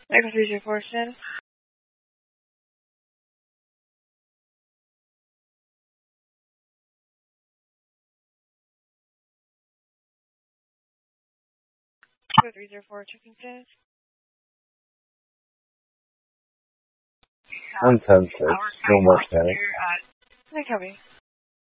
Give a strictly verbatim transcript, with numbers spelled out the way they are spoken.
Echo three zero four, status. Echo three zero four, checking status. one ten six, no more status. Hey, copy.